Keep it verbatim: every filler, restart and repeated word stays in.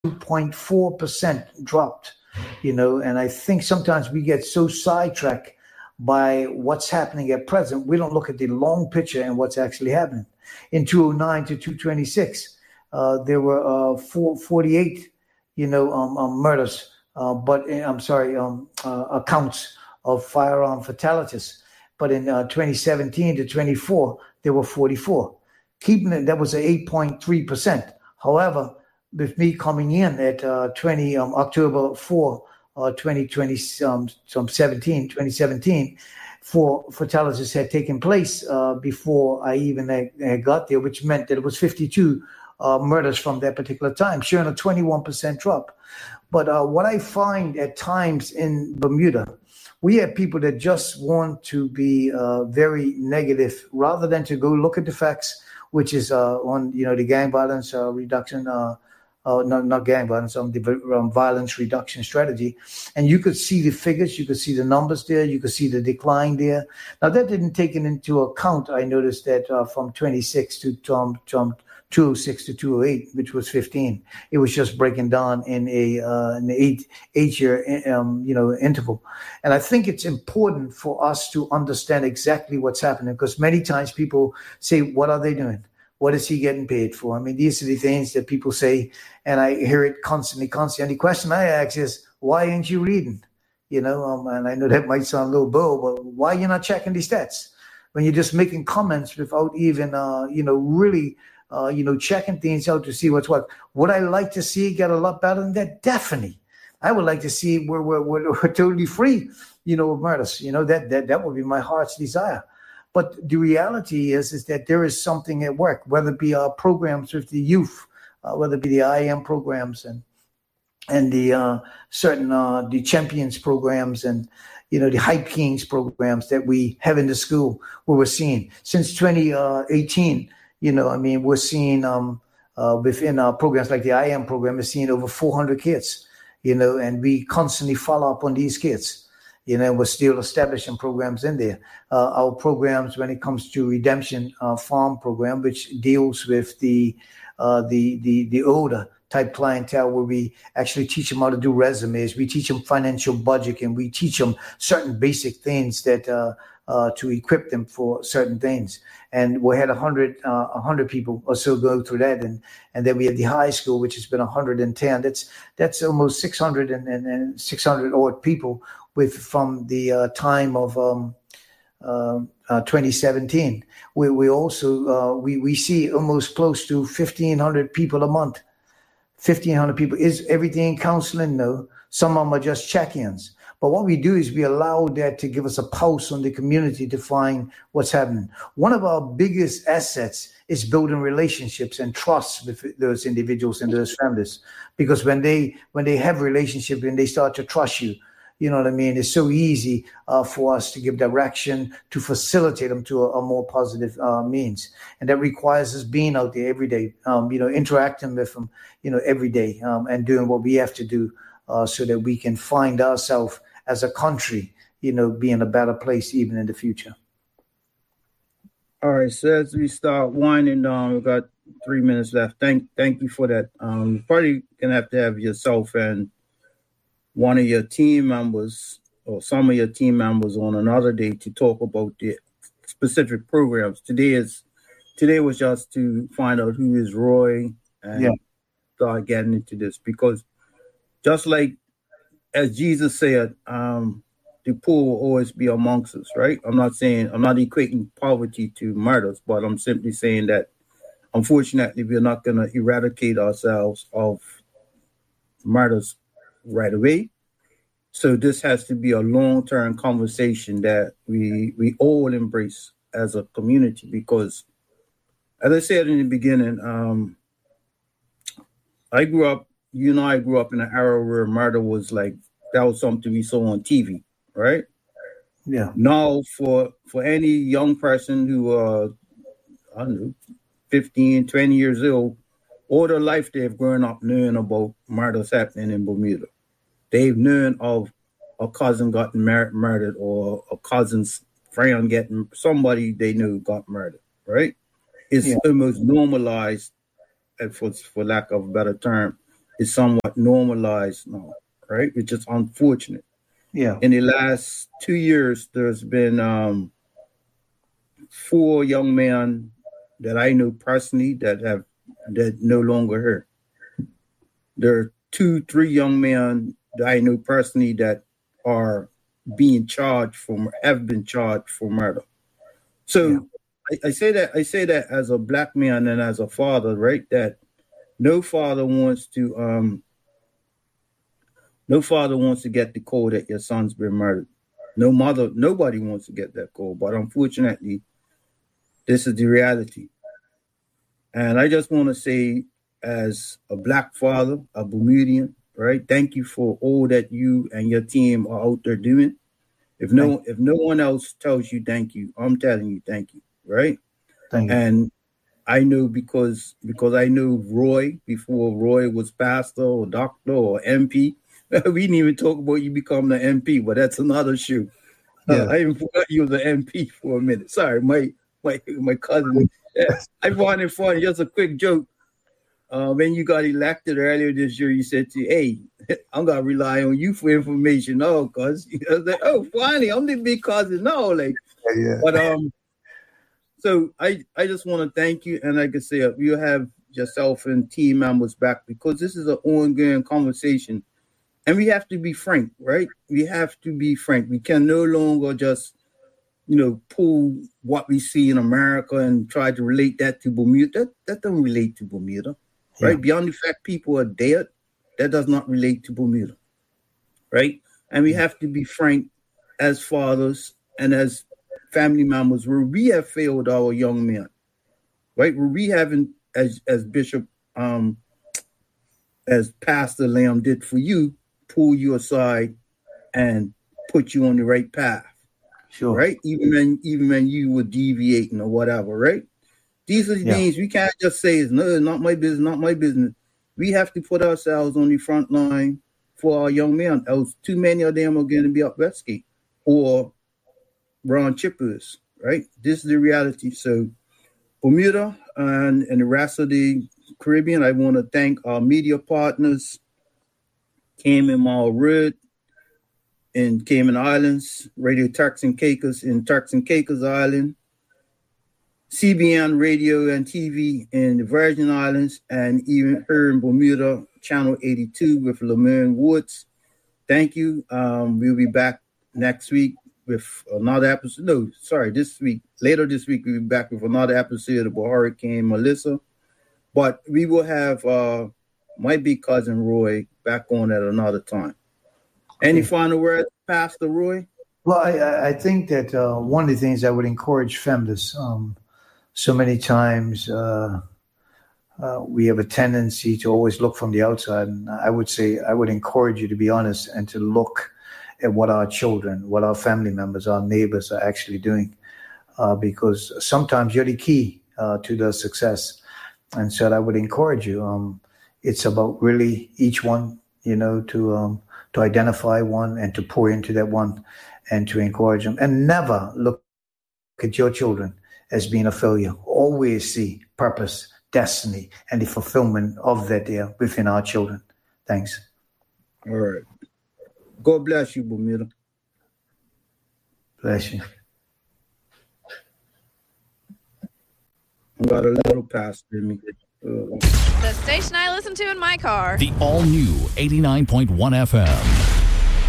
point four percent dropped, you know, and I think sometimes we get so sidetracked by what's happening at present. We don't look at the long picture and what's actually happening. In two oh nine to two twenty-six, uh, there were uh, four, forty-eight, you know, um, um, murders, uh, but uh, I'm sorry, um, uh, accounts of firearm fatalities. But in uh, twenty seventeen to twenty-four, there were forty-four. Keeping it, that was an eight point three percent. However, with me coming in at uh, twenty um, October fourth, uh, twenty twenty, um, some seventeen, twenty seventeen, four fatalities had taken place uh, before I even uh, got there, which meant that it was fifty-two uh, murders from that particular time, showing a twenty-one percent drop. But uh, what I find at times in Bermuda, we have people that just want to be uh, very negative rather than to go look at the facts, which is uh, on, you know, the gang violence uh, reduction, uh, uh, not, not gang violence, um, the um, violence reduction strategy. And you could see the figures, you could see the numbers there, you could see the decline there. Now, that didn't take it into account. I noticed that uh, from twenty-six to um, um, two oh six to two oh eight, which was fifteen. It was just breaking down in a uh, an eight eight year um, you know interval, and I think it's important for us to understand exactly what's happening, because many times people say, "What are they doing? What is he getting paid for?" I mean, these are the things that people say, and I hear it constantly, constantly. And the question I ask is, "Why aren't you reading?" You know, um, and I know that might sound a little bold, but why are you not checking the stats when you're just making comments without even uh, you know really Uh, you know, checking things out to see what's what. Would I like to see it get a lot better than that? Definitely. I would like to see we're, we're, we're, we're totally free, you know, of murders. You know, that, that that would be my heart's desire. But the reality is, is that there is something at work, whether it be our programs with the youth, uh, whether it be the I M programs and and the uh, certain uh, the champions programs and, you know, the Hype Kings programs that we have in the school, where we're seeing since twenty eighteen. You know, I mean, we're seeing um, uh, within our programs like the I M program, we're seeing over four hundred kids, you know, and we constantly follow up on these kids. You know, we're still establishing programs in there. Uh, our programs, when it comes to Redemption uh, Farm program, which deals with the uh, the the the older type clientele, where we actually teach them how to do resumes, we teach them financial budgeting, we teach them certain basic things that uh, uh, to equip them for certain things. And we had a hundred, uh, a hundred people or so go through that, and and then we had the high school, which has been a hundred and ten. That's that's almost six hundred and, and, and six hundred odd people with from the uh, time of um, uh, uh, twenty seventeen. We we also uh, we we see almost close to fifteen hundred people a month. fifteen hundred people. Is everything counseling? No. Some of them are just check-ins. But what we do is we allow that to give us a pulse on the community to find what's happening. One of our biggest assets is building relationships and trust with those individuals and those families. Because when they when they have relationship and they start to trust you, you know what I mean? It's so easy uh, for us to give direction, to facilitate them to a, a more positive uh, means. And that requires us being out there every day, um, you know, interacting with them, you know, every day um, and doing what we have to do uh, so that we can find ourselves as a country, you know, being a better place even in the future. All right. So as we start winding down, we've got three minutes left. Thank thank you for that. Um, you're probably going to have to have yourself and one of your team members or some of your team members on another day to talk about the specific programs. Today is today was just to find out who is Roy and yeah. start getting into this, because just like as Jesus said, um, the poor will always be amongst us, right? I'm not saying, I'm not equating poverty to murders, but I'm simply saying that, unfortunately, we're not going to eradicate ourselves of murders right away. So this has to be a long-term conversation that we we all embrace as a community, because, as I said in the beginning, um, I grew up, you know, I grew up in an era where murder was like, that was something we saw on T V, right? Yeah. Now, for for any young person who, uh, I don't know, fifteen, twenty years old, all their life they've grown up knowing about murders happening in Bermuda. They've known of a cousin got mur- murdered or a cousin's friend getting, somebody they knew got murdered, right? It's yeah. almost normalized, for, for lack of a better term. is somewhat normalized now, right? It's just unfortunate. Yeah. In the last two years, there's been um, four young men that I know personally that have that no longer here. There are two, three young men that I know personally that are being charged for have been charged for murder. So yeah. I, I say that I say that as a black man and as a father, right? That no father wants to um no father wants to get the call that your son's been murdered. No mother, nobody wants to get that call. But unfortunately, this is the reality. And I just want to say, as a black father, a Bermudian, right? Thank you for all that you and your team are out there doing. If no, if no one else tells you thank you, I'm telling you thank you, right? Thank you. And I know because because I know Roy before Roy was pastor or doctor or M P. We didn't even talk about you becoming an M P, but that's another shoe. Yeah. Uh, I even forgot you was an M P for a minute. Sorry, my my my cousin. Yeah, I find it funny. Just a quick joke. Uh, when you got elected earlier this year, you said to, hey, I'm going to rely on you for information. No, because I was like, oh, finally, I'm the big cousin. No, like, yeah, yeah. But um, so I, I just want to thank you. And like I said, you have yourself and team members back because this is an ongoing conversation. And we have to be frank, right? We have to be frank. We can no longer just, you know, pull what we see in America and try to relate that to Bermuda. That, that doesn't relate to Bermuda. Right? Yeah. Beyond the fact people are dead, that does not relate to Bermuda. Right? And we have to be frank as fathers and as family members where we have failed our young men. Right? Where we haven't, as as Bishop, um, as Pastor Lamb did for you, pull you aside and put you on the right path. Sure. Right? Even when even when you were deviating or whatever, right? These are the yeah. things we can't just say, it's no, not my business, not my business. We have to put ourselves on the front line for our young men, else too many of them are going to be up Westgate or Ron Chippers, right? This is the reality. So Bermuda and, and the rest of the Caribbean, I want to thank our media partners, Cayman Mall Road in Cayman Islands, Radio Turks and Caicos in Turks and Caicos Island, C B N Radio and T V in the Virgin Islands, and even here in Bermuda, Channel eighty-two with Lamerne Woods. Thank you. Um, we'll be back next week with another episode. No, sorry, this week. Later this week, we'll be back with another episode of Hurricane Melissa. But we will have uh, my big cousin Roy back on at another time. Any okay. final words, Pastor Roy? Well, I, I think that uh, one of the things I would encourage femmes, um, so many times uh, uh, we have a tendency to always look from the outside. And I would say, I would encourage you to be honest and to look at what our children, what our family members, our neighbors are actually doing. Uh, because sometimes you're the key uh, to the success. And so I would encourage you. Um, it's about really each one, you know, to um, to identify one and to pour into that one and to encourage them. And never look at your children as being a failure. Always see purpose, destiny, and the fulfillment of that there within our children. Thanks. All right. God bless you, Bermuda. Bless you. I got a little pastor in me. Uh, the station I listen to in my car. The all-new eighty-nine point one F M.